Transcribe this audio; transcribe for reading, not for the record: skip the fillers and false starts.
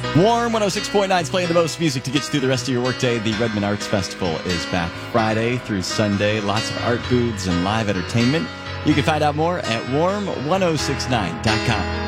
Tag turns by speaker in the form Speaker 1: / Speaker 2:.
Speaker 1: Warm 106.9 is playing the most music to get you through the rest of your workday. The Redmond Arts Festival is back Friday through Sunday. Lots of art booths and live entertainment. You can find out more at warm1069.com.